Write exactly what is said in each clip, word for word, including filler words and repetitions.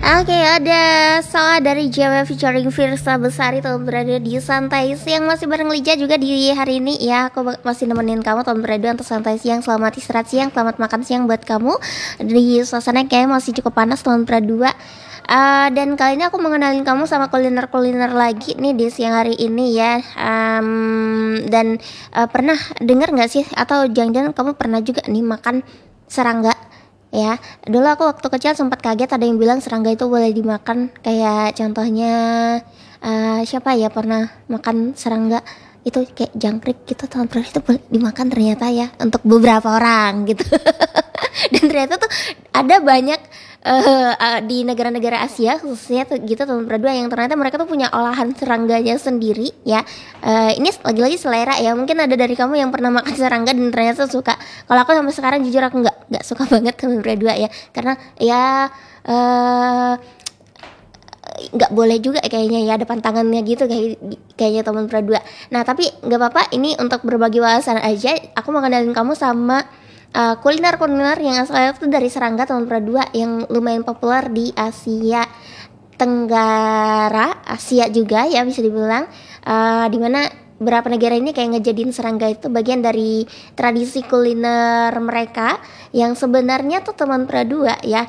Oke, ada salah dari Jawa featuring Firsa Besari, teman berada di Santai Siang masih bareng Lija juga di hari ini ya. Aku masih nemenin kamu teman berada untuk Santai Siang. Selamat istirahat siang, selamat makan siang buat kamu. Di suasana kayak masih cukup panas teman berdua. Uh, dan kali ini aku mengenalin kamu sama kuliner-kuliner lagi nih di siang hari ini ya. Um, dan uh, pernah dengar nggak sih, atau jangan-jangan kamu pernah juga nih makan serangga? Ya, dulu aku waktu kecil sempat kaget ada yang bilang serangga itu boleh dimakan. Kayak contohnya uh, siapa ya pernah makan serangga itu kayak jangkrik gitu, tahun terakhir itu boleh dimakan ternyata ya untuk beberapa orang gitu. Dan ternyata tuh ada banyak uh, uh, di negara-negara Asia khususnya tuh gitu teman berdua yang ternyata mereka tuh punya olahan serangganya sendiri ya. Uh, ini lagi-lagi selera ya. Mungkin ada dari kamu yang pernah makan serangga dan ternyata suka. Kalau aku sampai sekarang jujur aku nggak nggak suka banget teman berdua ya, karena ya uh, nggak boleh juga kayaknya ya, ada pantangannya gitu kayak kayaknya teman berdua. Nah tapi nggak apa-apa, ini untuk berbagi wawasan aja. Aku mau kenalin kamu sama Uh, kuliner-kuliner yang asalnya itu dari serangga teman berdua yang lumayan populer di Asia Tenggara, Asia juga ya bisa dibilang, uh, dimana beberapa negara ini kayak ngejadiin serangga itu bagian dari tradisi kuliner mereka yang sebenarnya tuh teman berdua ya.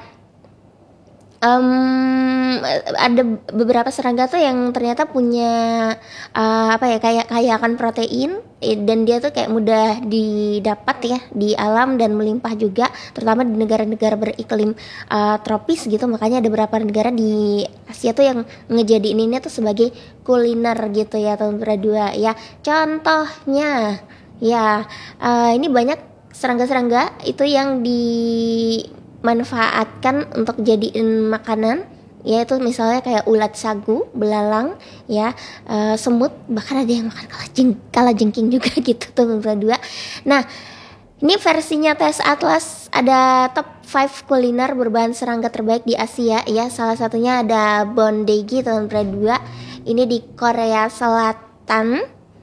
Um, ada beberapa serangga tuh yang ternyata punya uh, apa ya kayak kaya akan protein, dan dia tuh kayak mudah didapat ya di alam dan melimpah juga, terutama di negara-negara beriklim uh, tropis gitu. Makanya ada beberapa negara di Asia tuh yang ngejadiin ini tuh sebagai kuliner gitu ya teman berdua ya. Contohnya ya uh, ini banyak serangga-serangga itu yang di manfaatkan untuk jadiin makanan, yaitu misalnya kayak ulat sagu, belalang ya, uh, semut, bahkan ada yang makan kalajeng, kalajengking juga gitu tuh berdua. Nah ini versinya tes Atlas, ada top lima kuliner berbahan serangga terbaik di Asia ya. Salah satunya ada bondegi teman berdua, ini di Korea Selatan,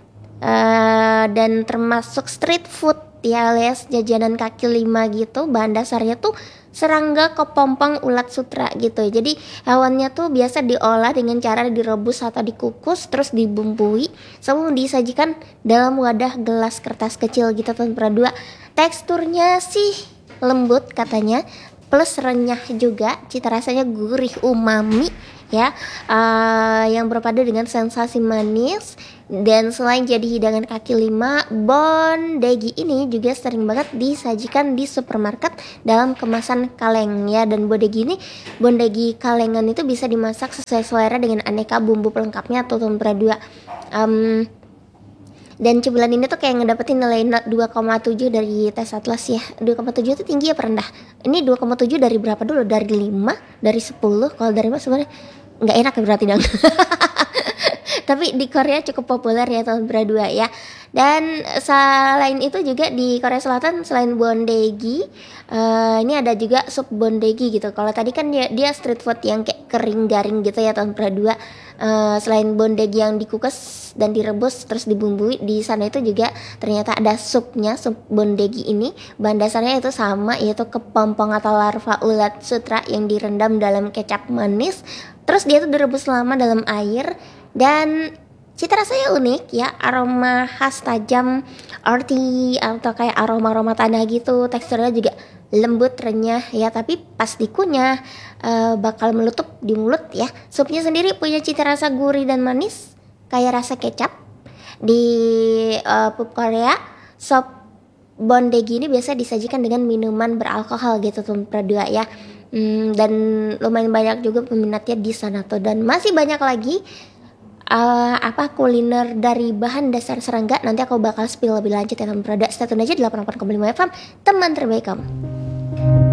uh, dan termasuk street food ya, alias jajanan kaki lima gitu. Bahan dasarnya tuh serangga, kepompong, ulat sutra gitu. Jadi hewannya tuh biasa diolah dengan cara direbus atau dikukus, terus dibumbui, sebelum disajikan dalam wadah gelas kertas kecil gitu teman berdua. Teksturnya sih lembut katanya, plus renyah juga, cita rasanya gurih umami ya, uh, yang berpadu dengan sensasi manis. Dan selain jadi hidangan kaki lima, bondegi ini juga sering banget disajikan di supermarket dalam kemasan kaleng ya. Dan bondegi ini, bondegi kalengan itu bisa dimasak sesuai selera dengan aneka bumbu pelengkapnya atau teman berdua. Um, dan cemilan ini tuh kayak ngedapetin nilai dua koma tujuh dari tes Atlas ya. dua koma tujuh itu tinggi apa rendah? Ini dua koma tujuh dari berapa dulu? Dari lima, dari sepuluh. Kalau dari lima sebenarnya nggak enak ya berarti dong. Tapi di Korea cukup populer ya teman berdua ya. Dan selain itu juga di Korea Selatan, selain bondegi, uh, ini ada juga sup bondegi gitu. Kalau tadi kan dia, dia street food yang kayak kering garing gitu ya teman berdua. Uh, selain bondegi yang dikukus dan direbus terus dibumbui, di sana itu juga ternyata ada supnya, sup bondegi ini. Bahan dasarnya itu sama, yaitu kepompong atau larva ulat sutra yang direndam dalam kecap manis. Terus dia tuh direbus lama dalam air, dan cita rasanya unik ya, aroma khas tajam, earthy atau kayak aroma-aroma tanah gitu. Teksturnya juga lembut, renyah ya, tapi pas dikunyah uh, bakal meletup di mulut ya. Supnya sendiri punya cita rasa gurih dan manis kayak rasa kecap. Di uh, pub Korea, sop bondegi ini biasa disajikan dengan minuman beralkohol gitu tuh berdua ya. Hmm, dan lumayan banyak juga peminatnya di sana tuh. Dan masih banyak lagi uh, apa kuliner dari bahan dasar serangga. Nanti aku bakal spill lebih lanjut ya teman berdua. Stay tune aja di delapan puluh delapan koma lima F M, teman terbaik kamu.